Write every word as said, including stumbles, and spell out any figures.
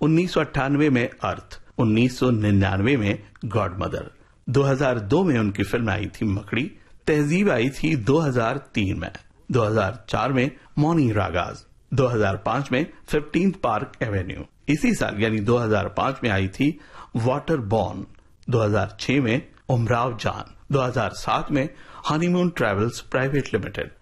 उन्नीस सौ अट्ठानवे में अर्थ, उन्नीस सौ निन्यानवे में गॉडमदर, दो हज़ार दो में उनकी फिल्म आई थी मकड़ी, तहजीब आई थी दो हज़ार तीन में, दो हज़ार चार में मौनी रागाज, दो हज़ार पाँच में फिफ्टींथ पार्क एवेन्यू, इसी साल यानी दो हज़ार पाँच में आई थी वाटर बॉर्न, दो हज़ार छह में उमराव जान, दो हज़ार सात में हनीमून ट्रैवल्स प्राइवेट लिमिटेड,